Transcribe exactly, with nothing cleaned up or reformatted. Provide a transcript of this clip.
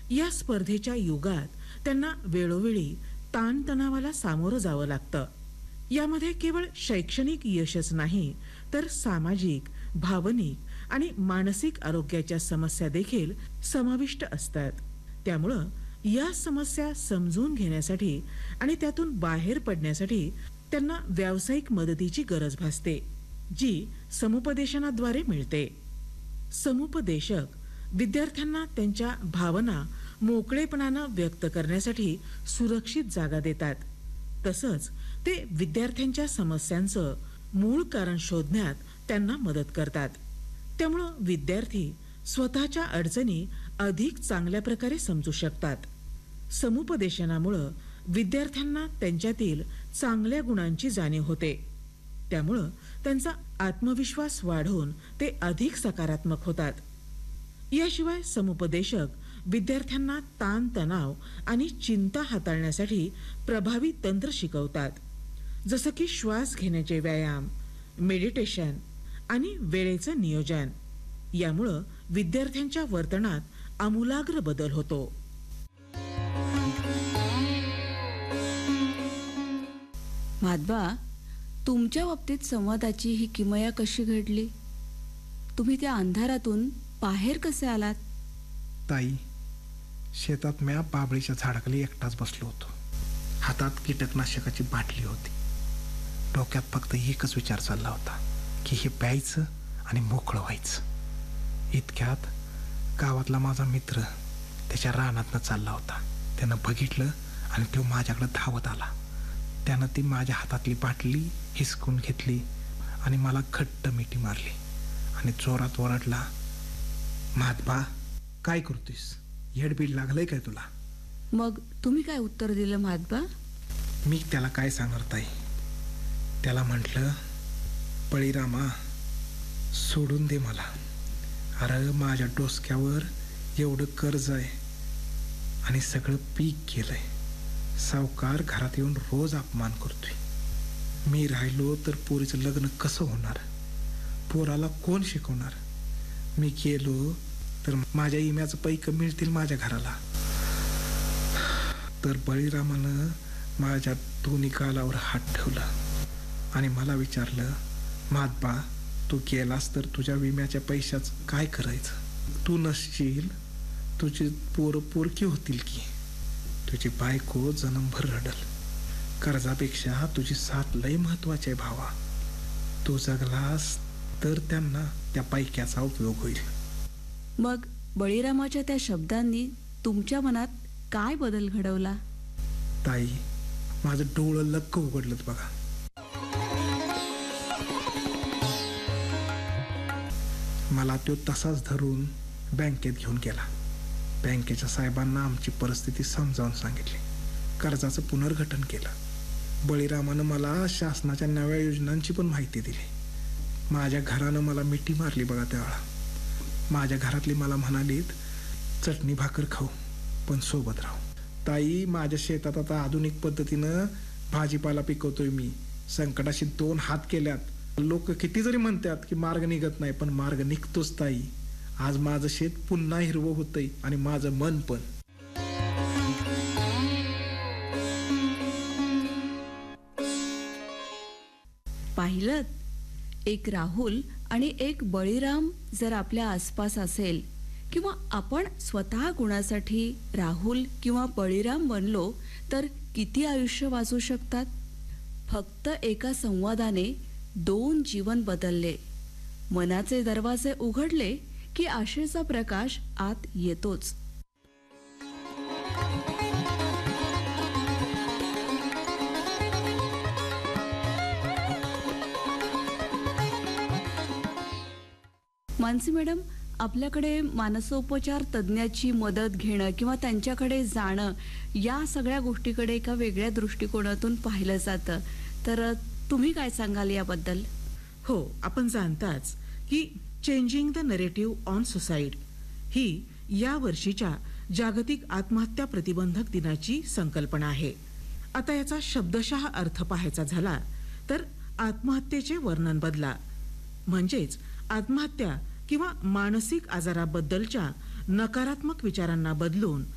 या स्पर्धेच्या युगात त्यांना वेळोवेळी ताणतणावाला सामोरं जावं लागतं. यामध्ये केवळ शैक्षणिक यशच नाही, तर सामाजिक, भावनिक आणि मानसिक आरोग्याच्या समस्या देखील समाविष्ट असतात. त्यामुळं या समस्या समजून घेण्यासाठी आणि त्यातून बाहेर पडण्यासाठी त्यांना व्यावसायिक मदतीची गरज भासते, जी समुपदेशनाद्वारे मिळते. समुपदेशक विद्यार्थ्यांना त्यांच्या भावना मोकळेपणानं व्यक्त करण्यासाठी सुरक्षित जागा देतात. तसंच ते विद्यार्थ्यांच्या समस्यांचं मूळ कारण शोधण्यात त्यांना मदत करतात. त्यामुळं विद्यार्थी स्वतःच्या अडचणी अधिक चांगल्या प्रकारे समजू शकतात. समुपदेशनामुळं विद्यार्थ्यांना त्यांच्यातील चांगल्या गुणांची जाणीव होते. त्यामुळं त्यांचा आत्मविश्वास वाढून ते अधिक सकारात्मक होतात. याशिवाय समुपदेशक विद्यार्थ्यांना ताण तणाव आणि चिंता हाताळण्यासाठी प्रभावी तंत्र शिकवतात, जसं की श्वास घेण्याचे व्यायाम, मेडिटेशन आणि वेळेचं नियोजन. यामुळं विद्यार्थ्यांच्या वर्तनात आमूलाग्र बदल होतो. माधवा, तुमच्या बाबतीत संवादाची ही किमया कशी घडली? तुम्ही त्या अंधारातून बाहेर कसे आलात? ताई, शेतात म्या बाबळीच्या झाडाखाली एकटाच बसलो होतो. हातात कीटकनाशकाची बाटली होती. डोक्यात फक्त एकच विचार चालला होता की हे प्यायचं आणि मोकळं व्हायचं. इतक्यात गावातला माझा मित्र त्याच्या रानातनं चालला होता. त्यानं बघितलं आणि तो माझ्याकडे धावत आला. त्यानं ती माझ्या हातातली बाटली हिसकून घेतली आणि मला घट्ट मिठी मारली आणि जोरात ओरडला, "माधबा, काय करतोयस? येडबीड लागलंय काय तुला?" मग तुम्ही काय उत्तर दिलं माधबा? मी त्याला काय सांगणार ताई? त्याला म्हटलं, "बळीरामा, सोडून दे मला. अरे माझ्या डोसक्यावर एवढं कर्ज आहे आणि सगळं पीक गेलंय. सावकार घरात येऊन रोज अपमान करतोय. मी राहिलो तर पोरीचं लग्न कसं होणार? पोराला कोण शिकवणार? मी गेलो तर माझ्या इम्याचं पैक मिळतील माझ्या घराला." तर बळीरामानं माझ्या दोन्ही गालावर हात ठेवला आणि मला विचारलं, "माधबा, तू गेलास तर तुझ्या विम्याच्या पैशाचं काय करायचं? तू नसशील, तुझी पोरं पोरकी होतील की? तुझी बायको जन्मभर रडल. कर्जापेक्षा तुझी साथ लय महत्वाची आहे भावा. तू जगलास तर त्यांना त्या पैक्याचा उपयोग होईल." मग बळीरामाच्या त्या शब्दांनी तुमच्या मनात काय बदल घडवला? ताई, माझं डोळं लक्क उघडलं बघा. मला तो तसाच धरून बँकेत घेऊन गेला. बँकेच्या साहेबांना आमची परिस्थिती समजावून सांगितली. कर्जाचं पुनर्गठन केलं. बळीरामानं मला शासनाच्या नव्या योजनांची पण माहिती दिली. माझ्या घरानं मला मिठी मारली बघा त्यावेळा. माझ्या घरातली मला म्हणालीत, "चटणी भाकर खाऊ, पण सोबत राहू." ताई, माझ्या शेतात आता आधुनिक पद्धतीनं भाजीपाला पिकवतोय मी. संकटाशी दोन हात केल्यात. लोक किती जरी म्हणतात की मार्ग निघत नाही, पण मार्ग निघतोच ताई. आज माझं शेत पुन्हा हिरवं होतंय आणि माझं मन पण. पाहिलं, एक राहुल आणि एक बळीराम जर आपल्या आसपास असेल किंवा आपण स्वतः गुणासाठी राहुल किंवा बळीराम बनलो तर किती आयुष्य वाचू शकतात. फक्त एका संवादाने दोन जीवन बदलले. मनाचे दरवाजे उघडले की आशेचा प्रकाश आत येतोच. मानसी मॅडम, आपल्याकडे मानसोपचार तज्ज्ञाची मदत घेणं किंवा त्यांच्याकडे जाणं या सगळ्या गोष्टीकडे एका वेगळ्या दृष्टिकोनातून पाहिलं जातं. तर तुम्ही काय सांगाल याबद्दल? हो, आपण जाणताच की changing the narrative on suicide ही या वर्षीच्या जागतिक आत्महत्या प्रतिबंधक दिनाची संकल्पना आहे. आता याचा शब्दशः अर्थ पाहायचा झाला तर आत्महत्येचे वर्णन बदला, म्हणजेच आत्महत्या किंवा मानसिक आजाराबद्दलच्या नकारात्मक विचारांना बदलून